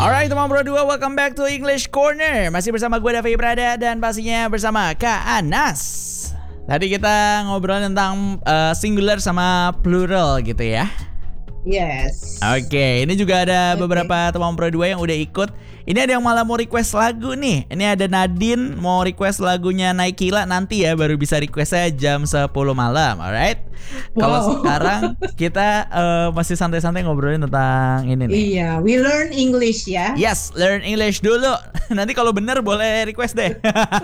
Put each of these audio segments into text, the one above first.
Alright teman Pro 2, welcome back to English Corner. Masih bersama gue Davi Prada dan pastinya bersama Kak Anas. Tadi kita ngobrol tentang singular sama plural gitu ya. Yes. Oke, ini juga ada beberapa teman Pro 2 yang udah ikut. Ini ada yang malah mau request lagu nih. Ini ada Nadine mau request lagunya Naikila, nanti ya baru bisa requestnya jam 10 malam. Alright. Kalau sekarang kita masih santai-santai ngobrolin tentang ini nih. Iya, we learn English ya. Yes, learn English dulu. Nanti kalau bener boleh request deh.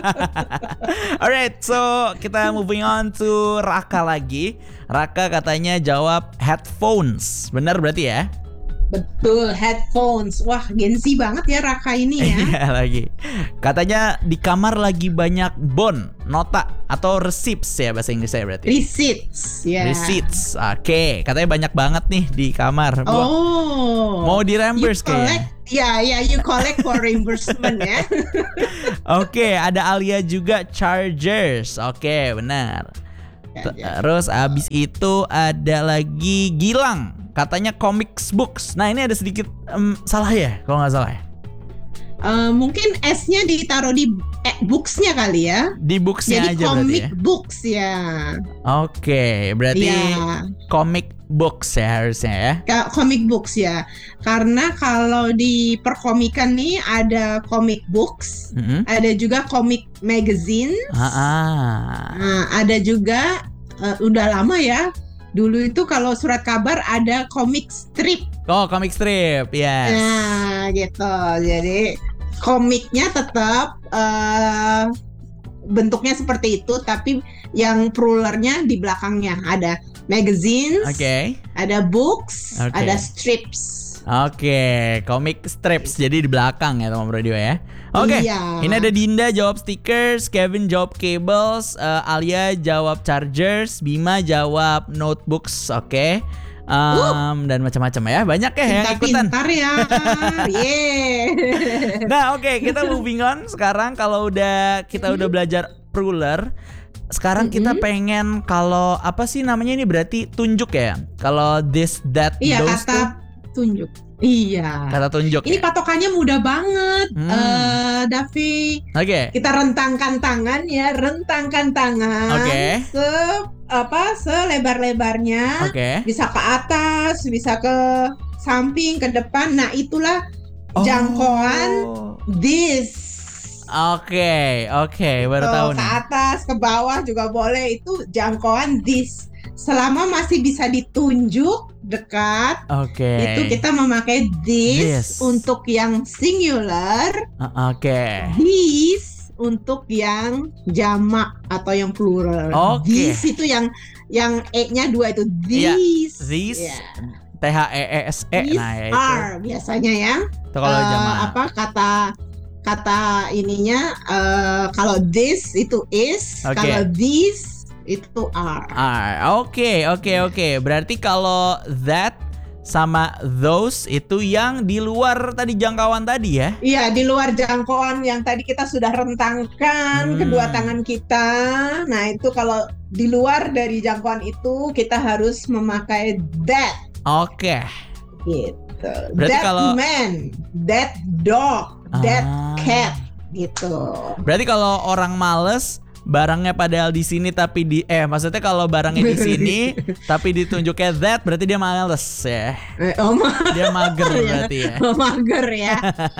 Alright, so kita moving on to Raka lagi. Raka katanya jawab headphones. Bener berarti ya? Betul, headphones. Wah, Gen-Z banget ya Raka ini ya. Iya lagi. Katanya di kamar lagi banyak bond, nota atau receipts ya bahasa Inggrisnya berarti. Receipts, ya. Receipts. Oke, katanya banyak banget nih di kamar. Mau di reimburse kayaknya. Ya, you collect for reimbursement ya. Oke, ada Alia juga chargers. Oke, benar. Terus abis itu ada lagi Gilang, katanya comics books. Nah ini ada sedikit salah ya kalau nggak salah ya. Mungkin S-nya ditaruh di books-nya kali ya. Di books-nya jadi aja berarti ya. Jadi comic books ya. Oke, berarti comic books ya harusnya ya. Comic books ya. Karena kalau di perkomikan nih ada comic books, ada juga comic magazine. Nah, ada juga udah lama ya. Dulu itu kalau surat kabar ada comic strip. Oh, comic strip, yes. Nah, gitu. Jadi komiknya tetap bentuknya seperti itu, tapi yang pluralnya di belakangnya ada magazines, ada books, ada strips. Oke, comic strips jadi di belakang ya teman radio ya. Oke, ini ada Dinda jawab stickers, Kevin jawab cables, Alia jawab chargers, Bima jawab notebooks, dan macam-macam ya, banyak ya yang ikutan. Pintar ya, Nah kita moving on sekarang. Kalau kita udah belajar plural, sekarang kita pengen kalau apa sih namanya ini berarti tunjuk ya. Kalau this, that, those kata tunjuk. Iya. Kata tunjuk. Ini patokannya mudah banget, Davi. Kita rentangkan tangan ya, rentangkan tangan. Selebar-lebarnya. Bisa ke atas, bisa ke samping, ke depan. Nah, itulah jangkauan this. Baru tahu nih. Ke atas, ke bawah juga boleh. Itu jangkauan this. Selama masih bisa ditunjuk dekat, itu kita memakai this untuk yang singular, this untuk yang jamak atau yang plural. This itu yang e-nya 2 itu this. THEESE. Nah, ya itu. Biasanya ya. Itu kalau jamak. Kata ininya kalau this itu is, kalau this itu are. Oke. Berarti kalau that sama those itu yang di luar tadi jangkauan tadi ya? Iya, di luar jangkauan yang tadi kita sudah rentangkan kedua tangan kita. Nah, itu kalau di luar dari jangkauan itu kita harus memakai that. Gitu. Berarti that kalau man, that dog, that cat gitu. Berarti kalau orang males barangnya padahal di sini tapi maksudnya kalau barangnya di sini tapi ditunjuknya that, berarti dia males ya. Dia mager berarti ya. Mager ya.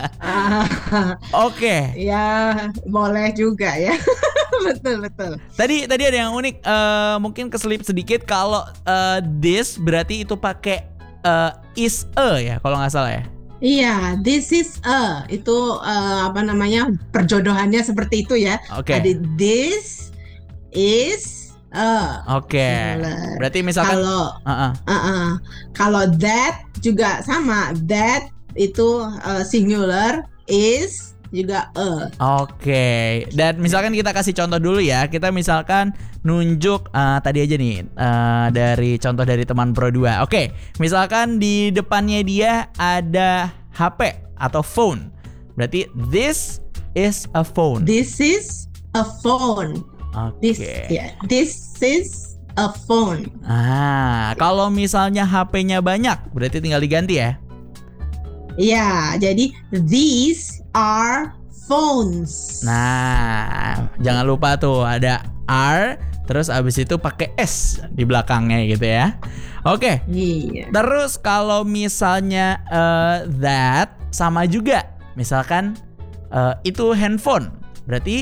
Ya, boleh juga ya. Betul. Tadi ada yang unik, mungkin keselip sedikit kalau this berarti itu pakai is a ya kalau nggak salah ya. Iya, this is a itu perjodohannya seperti itu ya. Ada this is a. Berarti misalkan kalau that juga sama, that itu singular, is juga a. Dan misalkan kita kasih contoh dulu ya. Kita misalkan nunjuk tadi aja nih dari contoh dari teman Pro 2. Misalkan di depannya dia ada HP atau phone. Berarti this is a phone. This is a phone. This is a phone. Kalau misalnya HP-nya banyak, berarti tinggal diganti ya. Iya, jadi these are phones. Nah, jangan lupa tuh ada are, terus abis itu pakai s di belakangnya gitu ya. Oke. Iya. Terus kalau misalnya that sama juga, misalkan itu handphone, berarti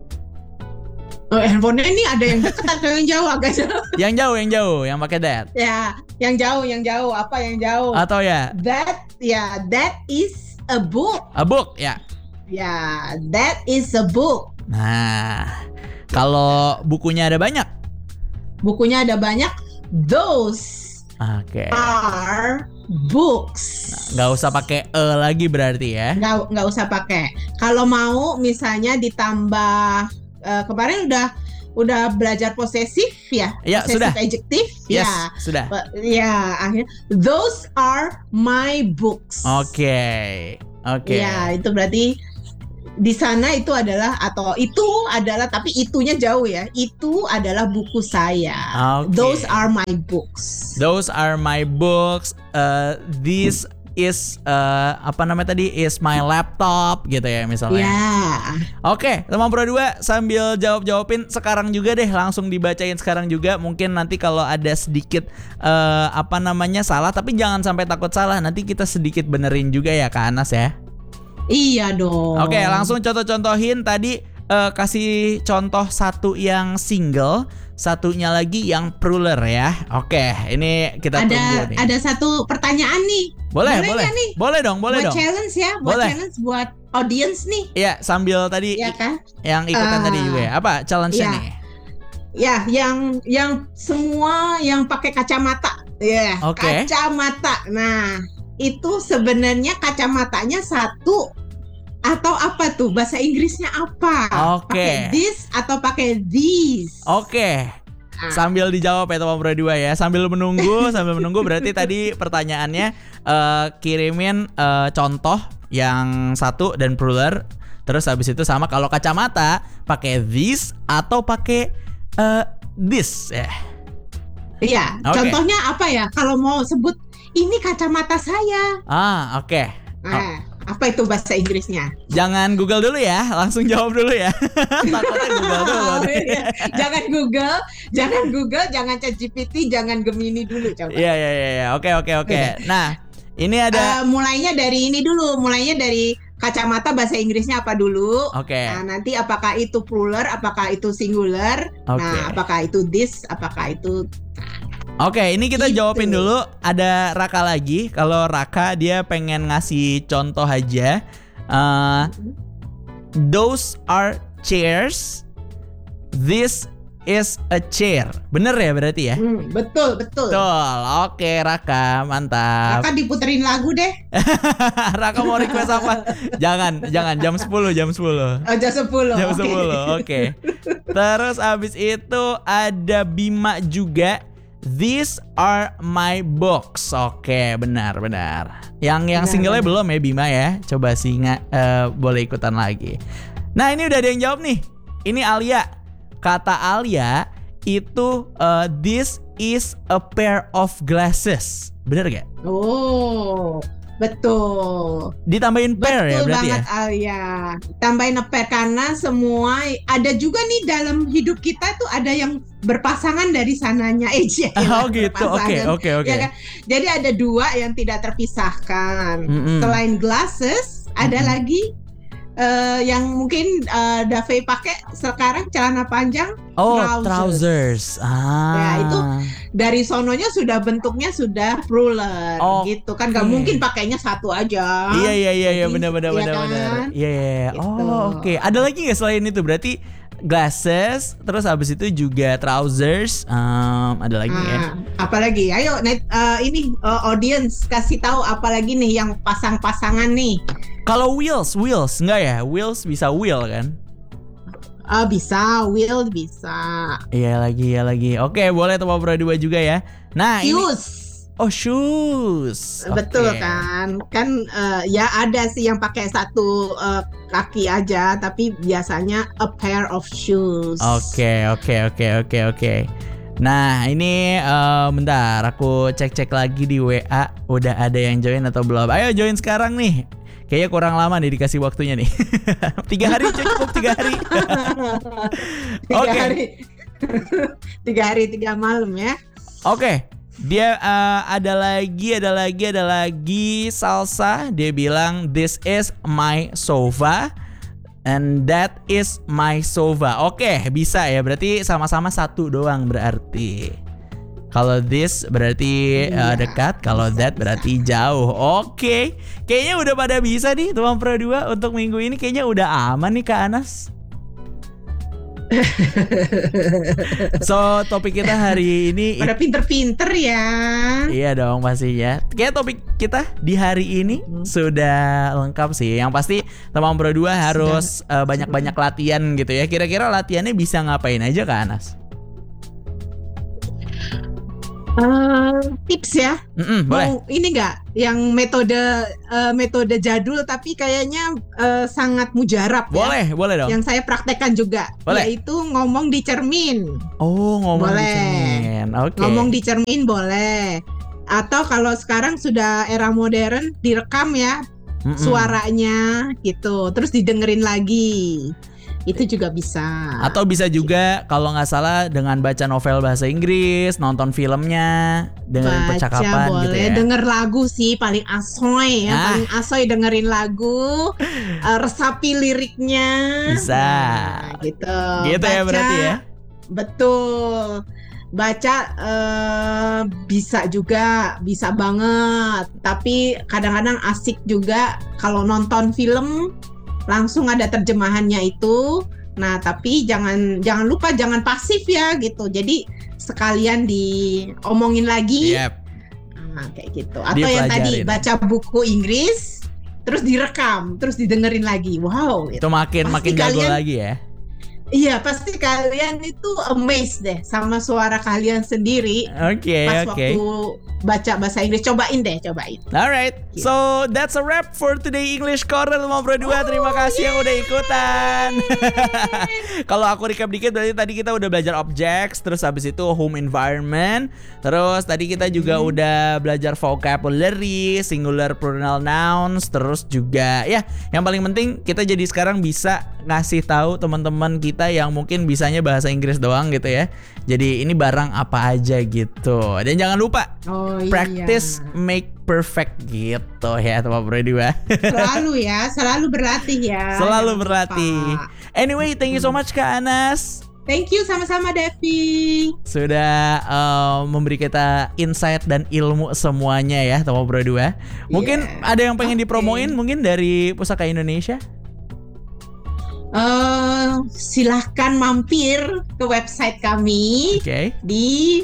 handphonenya ini ada yang dekat atau yang jauh agak jauh? Yang jauh, yang pakai that. Ya, yang jauh. Apa yang jauh? Atau ya? That is a book. A book, ya. Ya, that is a book. Nah, kalau bukunya ada banyak? Bukunya ada banyak. Those are books. Nggak usah pakai lagi berarti ya? Nggak usah pakai. Kalau mau misalnya ditambah kemarin udah belajar posesif ya? Ya, sudah. Adjektif? Yes, ya, sudah. Ya, akhirnya those are my books. Oke. Ya, itu berarti di sana itu adalah tapi itunya jauh ya. Itu adalah buku saya. Those are my books. Those are my books. This is is my laptop gitu ya misalnya. Ya. Oke, teman Pro 2 sambil jawabin sekarang juga deh, langsung dibacain sekarang juga. Mungkin nanti kalau ada sedikit salah, tapi jangan sampai takut salah. Nanti kita sedikit benerin juga ya Kak Anas ya. Iya dong. Oke, langsung contohin tadi, kasih contoh satu yang single, satunya lagi yang plural ya. Oke, ini kita tunggu nih. Ada satu pertanyaan nih. Boleh. Nih? Boleh dong. Buat challenge ya, challenge buat audience nih. Iya, sambil tadi ya kan? Yang ikutan tadi juga ya. Apa challenge-nya nih? Ya, yang semua yang pakai kacamata. Ya, kacamata. Nah, itu sebenarnya kacamatanya satu atau apa tuh? Bahasa Inggrisnya apa? Pakai this atau pakai these? Oke. Sambil dijawab ya teman Pro 2 ya. Sambil menunggu berarti tadi pertanyaannya kirimin contoh yang satu dan plural. Terus habis itu sama kalau kacamata pakai this atau pakai this ya. Iya, contohnya apa ya? Kalau mau sebut ini kacamata saya. Oke. Apa itu bahasa Inggrisnya? Jangan Google dulu ya, langsung jawab dulu ya. Takutnya Google dulu. Jangan Google, jangan ChatGPT, jangan Gemini dulu coba. Iya. Oke. Nah, ini ada mulainya dari ini dulu, dari kacamata bahasa Inggrisnya apa dulu? Nah, nanti apakah itu plural, apakah itu singular? Nah, apakah itu this, apakah itu Oke, ini kita jawabin dulu. Ada Raka lagi. Kalau Raka dia pengen ngasih contoh aja. Those are chairs. This is a chair. Bener ya berarti ya? Betul. Oke, Raka, mantap. Raka diputerin lagu deh. Raka mau request apa? Jangan jam 10. Jam 10. Oke. Terus abis itu ada Bima juga. These are my books. Oke, benar. Yang singlenya belum ya Bima ya. Coba boleh ikutan lagi. Nah, ini udah ada yang jawab nih. Ini Alia. Kata Alia itu this is a pair of glasses. Bener gak? Oh, betul. Ditambahin pair ya berarti banget, ya? Alia. Tambahin pair karena semua ada juga nih dalam hidup kita tuh ada yang berpasangan dari sananya aja. Gitu. Oke. Ya kan? Jadi ada dua yang tidak terpisahkan. Selain glasses, ada lagi yang mungkin Dave pakai sekarang celana panjang. Trousers. Ya, itu dari sononya sudah bentuknya sudah plural gitu kan, nggak mungkin pakainya satu aja. Iya, benar. Iya. Gitu. Oke. Ada lagi nggak selain itu? Berarti glasses, terus habis itu juga trousers. Ada lagi ya? Apalagi? Ayo, ini audience kasih tahu apalagi nih yang pasang-pasangan nih. Kalau wheels enggak ya? Wheels bisa wheel kan? Bisa, wheel bisa. Iya lagi. Oke, boleh Teman Pro 2 juga ya. Nah, shoes. Shoes. Betul kan? Kan ya ada sih yang pakai satu kaki aja, tapi biasanya a pair of shoes. Oke. Nah ini bentar aku cek lagi di WA udah ada yang join atau belum. Ayo join sekarang nih. Kayaknya kurang lama nih dikasih waktunya nih. 3 hari cukup 3 hari. 3 hari. 3 hari 3 malam ya. Oke. Dia ada lagi Salsa. Dia bilang this is my sofa and that is my sofa. Oke, bisa ya. Berarti sama-sama satu doang berarti. Kalau this berarti dekat, kalau that berarti jauh. Oke. Kayaknya udah pada bisa nih teman Pro 2 untuk minggu ini kayaknya udah aman nih Kak Anas. So topik kita hari ini pada pinter-pinter ya. Iya dong pastinya. Kayak topik kita di hari ini sudah lengkap sih. Yang pasti teman Pro 2 harus banyak-banyak latihan gitu ya. Kira-kira latihannya bisa ngapain aja Kak Anas? Tips ya. Boleh. Mau ini nggak yang metode jadul tapi kayaknya sangat mujarab. Boleh, ya? Boleh dong. Yang saya praktekkan juga, yaitu ngomong di cermin. Oh, ngomong boleh. Di cermin. Oke. Ngomong di cermin boleh. Atau kalau sekarang sudah era modern direkam ya suaranya gitu, terus didengerin lagi. Itu juga bisa. Atau bisa juga kalau nggak salah dengan baca novel bahasa Inggris, nonton filmnya, dengerin percakapan boleh. gitu ya. Denger lagu sih paling asoy ya, paling asoy dengerin lagu, resapi liriknya. Bisa. Nah, gitu. Gitu baca, ya berarti ya. Betul. Baca bisa juga, bisa banget. Tapi kadang-kadang asik juga kalau nonton film langsung ada terjemahannya itu. Nah, tapi jangan lupa jangan pasif ya gitu. Jadi sekalian diomongin lagi. Nah, kayak gitu. Atau yang tadi baca buku Inggris terus direkam, terus didengerin lagi. Wow, itu makin jago lagi ya. Iya, pasti kalian itu amazed deh sama suara kalian sendiri. Pas waktu baca bahasa Inggris, cobain. Alright, so that's a wrap for today English Corner teman Pro 2. Terima kasih yang udah ikutan. Kalau aku recap dikit, berarti tadi kita udah belajar objects, terus habis itu home environment, terus tadi kita juga udah belajar vocabulary, singular plural nouns, terus juga ya yang paling penting kita jadi sekarang bisa ngasih tahu teman-teman kita yang mungkin bisanya bahasa Inggris doang gitu ya. Jadi ini barang apa aja gitu. Dan jangan lupa practice make perfect gitu ya teman Pro 2. Selalu berlatih ya. Selalu berlatih. Anyway, thank you so much Kak Anas. Thank you, sama-sama Devi. Sudah memberi kita insight dan ilmu semuanya ya teman Pro 2. Mungkin ada yang pengen dipromoin mungkin dari Pusaka Indonesia? Silahkan mampir ke website kami di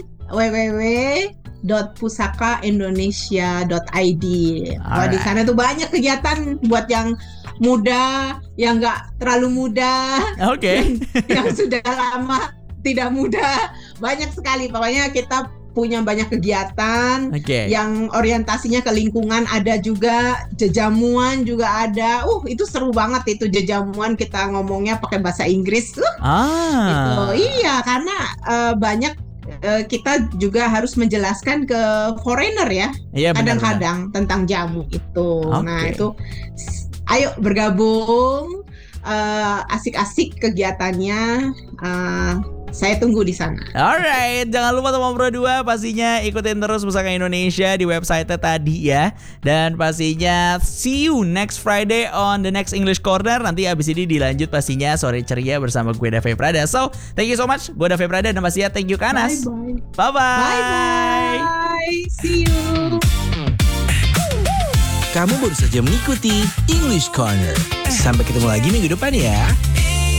www.pusakaindonesia.id. Di sana tuh banyak kegiatan buat yang muda, yang nggak terlalu muda, yang sudah lama tidak muda, banyak sekali. Pokoknya kita punya banyak kegiatan yang orientasinya ke lingkungan, ada juga jejamuan juga ada. Itu seru banget itu jejamuan, kita ngomongnya pakai bahasa Inggris. Gitu. Iya, karena banyak kita juga harus menjelaskan ke foreigner ya. Kadang-kadang tentang jamu itu. Nah, itu ayo bergabung, asik-asik kegiatannya. Saya tunggu di sana. Alright, jangan lupa teman Pro 2 pastinya ikutin terus Pusaka Indonesia di website tadi ya. Dan pastinya see you next Friday on the next English Corner. Nanti abis ini dilanjut pastinya sore ceria bersama gue Davi Prada. So, thank you so much. Gue Davi Prada dan pastinya thank you Kanas. Bye-bye. See you. Kamu baru saja mengikuti English Corner. Sampai ketemu lagi minggu depan ya.